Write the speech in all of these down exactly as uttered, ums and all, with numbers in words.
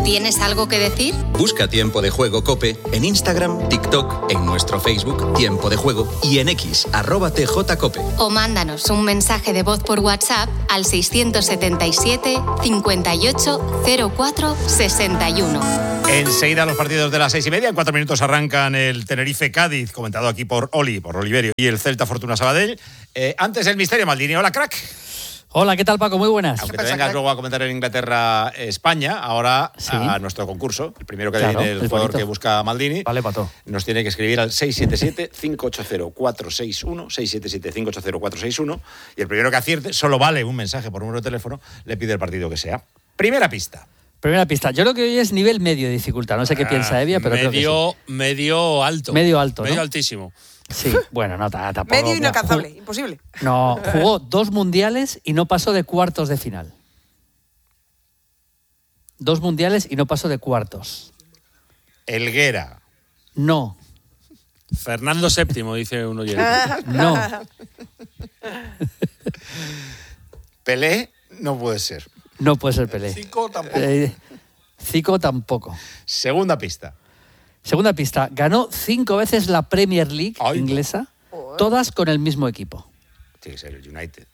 ¿Tienes algo que decir? Busca Tiempo de Juego COPE en Instagram, TikTok, en nuestro Facebook Tiempo de Juego y en X, arroba T J Cope. O mándanos un mensaje de voz por WhatsApp al seiscientos setenta y siete, cincuenta y ocho, cero cuatro, sesenta y uno. Enseguida los partidos de las seis y media. En cuatro minutos arrancan el Tenerife-Cádiz, comentado aquí por Oli, por Oliverio, y el Celta Fortuna Sabadell. Eh, antes el Misterio Maldini. Hola, crack. Hola, ¿qué tal, Paco? Muy buenas. Aunque te vengas luego a comentar en Inglaterra-España, ahora sí. A nuestro concurso, el primero que claro, viene el, el jugador bonito. Que busca a Maldini, vale, pato. Nos tiene que escribir al seis siete siete, cinco ocho cero, cuatro seis uno, seis siete siete, cinco ocho cero, cuatro seis uno, y el primero que acierte, solo vale un mensaje por número de teléfono, le pide el partido que sea. Primera pista. Primera pista. Yo creo que hoy es nivel medio de dificultad. No sé qué ah, piensa Evia, pero medio, creo que sí. Medio alto. Medio alto, Medio ¿no? altísimo. Sí, bueno, no, tampoco. Medio inalcanzable, jug... imposible. No, jugó dos mundiales y no pasó de cuartos de final. Dos mundiales y no pasó de cuartos. Helguera. No. Fernando séptimo, dice uno oyente. No. Pelé no puede ser. No puede ser Pelé. Zico tampoco. Eh, Zico tampoco. Segunda pista. Segunda pista. Ganó cinco veces la Premier League Ay, inglesa, no. Todas con el mismo equipo. Tiene que ser el United.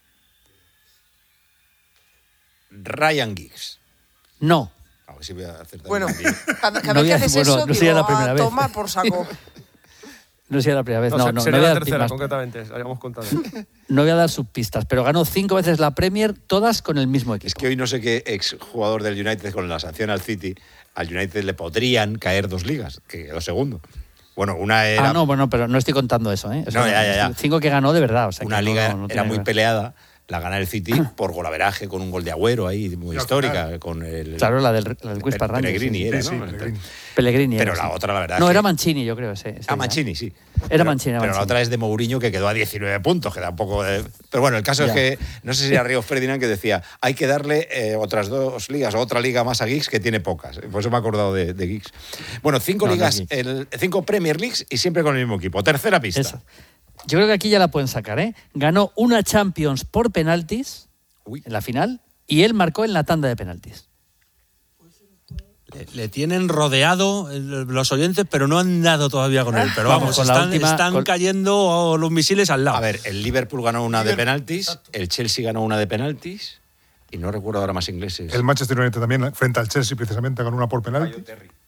Ryan Giggs. No. A ver si voy a hacer bueno, cada, cada no vez que haces bueno, eso, no digo, la primera a vez. tomar por saco. No sería la primera vez. No, no, no, sería no voy a la dar tercera, más. concretamente, habíamos contado. No voy a dar subpistas, pero ganó cinco veces la Premier, todas con el mismo equipo. Es que hoy no sé qué exjugador del United con la sanción al City, al United le podrían caer dos ligas, que quedó segundo. Bueno, una era... Ah, no, bueno, pero no estoy contando eso, ¿eh? O sea, no, ya, ya, ya. Cinco que ganó de verdad. O sea, una que liga no, no, no era muy verdad. peleada, la gana el City por golaveraje, con un gol de Agüero ahí, muy no, histórica. Claro, con el, claro la del, la del Whisper Rangers. Pellegrini sí. era, sí, ¿no? Sí, Pellegrini. Pellegrini Pero era, la sí. otra, la verdad... No, es que... era Mancini, yo creo. Ese, ese ah, Mancini, sí. Era pero, Mancini. Era pero Mancini. la otra es de Mourinho, que quedó a diecinueve puntos, que da un poco de... Pero bueno, el caso ya. Es que, no sé si era Río Ferdinand que decía, hay que darle eh, otras dos ligas o otra liga más a Giggs, que tiene pocas. Por eso me he acordado de, de Giggs. Bueno, cinco no, ligas, no el, cinco Premier Leagues y siempre con el mismo equipo. Tercera pista. Eso. Yo creo que aquí ya la pueden sacar, ¿eh? Ganó una Champions por penaltis Uy. En la final y él marcó en la tanda de penaltis. Le, le tienen rodeado los oyentes, pero no han dado todavía con él. Pero vamos, con están, última, están con... cayendo los misiles al lado. A ver, el Liverpool ganó una de penaltis, el Chelsea ganó una de penaltis y no recuerdo ahora más ingleses. El Manchester United también, frente al Chelsea, precisamente, ganó una por penalti.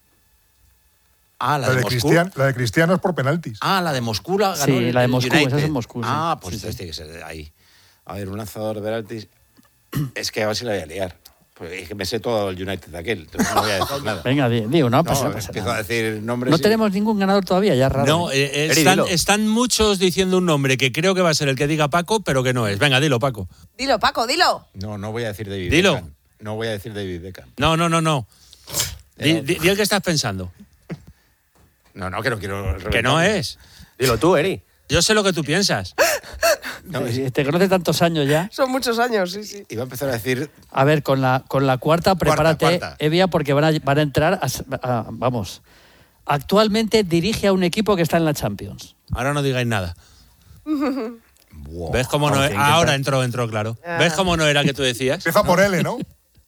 Ah, la, la de, de Moscú. Cristian, la de Cristiano es por penaltis. Ah, la de Moscú la ganó sí, el, la de Moscú, United. esa es en Moscú. Sí. Ah, pues sí, entonces sí. tiene que ser de ahí. A ver, un lanzador de penaltis. Es que a ver si la voy a liar. Pues es que me sé todo el United de aquel, entonces no voy a decir nada. Venga, digo, no, no pasa, pasa empiezo nada. a decir nombres. No y... tenemos ningún ganador todavía, ya es raro. No, eh, eh, están, están muchos diciendo un nombre que creo que va a ser el que diga Paco, pero que no es. Venga, dilo, Paco. Dilo, Paco, dilo. No, no voy a decir David Dilo. Beckham. No voy a decir David Beckham. No, no, no, no. Di, di, di el que estás pensando. No, no, que no quiero... reventar. Que no es. Dilo tú, Eri. Yo sé lo que tú piensas. No, te conoce tantos años ya. Son muchos años, sí, sí. Iba a empezar a decir... A ver, con la, con la cuarta, prepárate, cuarta, cuarta. Evia, porque van a, van a entrar... A, a, vamos. Actualmente dirige a un equipo que está en la Champions. Ahora no digáis nada. Wow. ¿Ves cómo no? Okay, ahora entró, entró, claro. Ah. ¿Ves cómo no era que tú decías? Empieza por L, ¿no?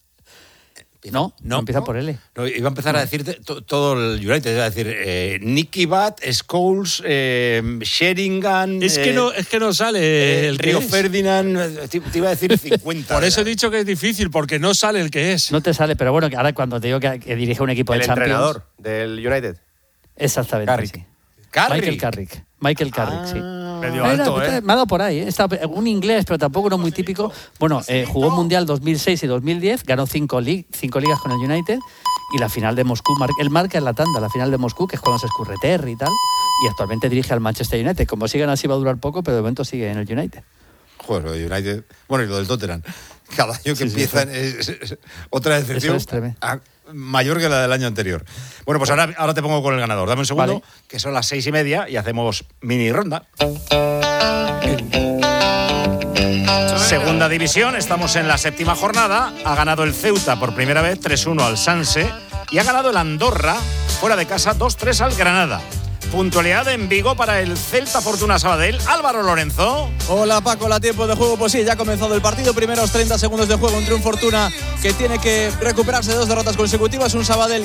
No, no, no empieza ¿no? por L. No, iba a empezar no. a decirte to, todo el United, iba a decir eh, Nicky Butt, Scholes, eh, Sheringham... Es, eh, que no, es que no sale eh, el Río que es. Ferdinand, te, te iba a decir cincuenta. Por eso he era. dicho que es difícil, porque no sale el que es. No te sale, pero bueno, ahora cuando te digo que, que dirige un equipo el de Champions... El entrenador del United. Exactamente, Carrick. sí. Carrick. Michael Carrick. Michael Carrick, ah, sí. Medio Era, alto, ¿eh? Me ha dado por ahí, ¿eh? Está un inglés, pero tampoco uno muy típico. Bueno, eh, jugó Mundial dos mil seis y dos mil diez, ganó cinco, lig- cinco ligas con el United y la final de Moscú, mar- él marca en la tanda, la final de Moscú, que es cuando se escurre Terry y tal, y actualmente dirige al Manchester United. Como sigan así va a durar poco, pero de momento sigue en el United. Joder, lo de United... Bueno, y lo del Tottenham. Cada año que Sí, sí, empiezan es, es, es otra decepción. Eso es tremendo. a- mayor que la del año anterior. Bueno, pues ahora, ahora te pongo con el ganador. Dame un segundo, Vale. que son las seis y media y hacemos mini ronda. Segunda división, estamos en la séptima jornada. Ha ganado el Ceuta por primera vez tres uno al Sanse y ha ganado el Andorra fuera de casa dos tres al Granada. puntualidad en Vigo para el Celta Fortuna Sabadell. Álvaro Lorenzo. Hola Paco, la tiempo de juego. Pues sí, ya ha comenzado el partido. Primeros treinta segundos de juego entre un Fortuna que tiene que recuperarse de dos derrotas consecutivas. Un Sabadell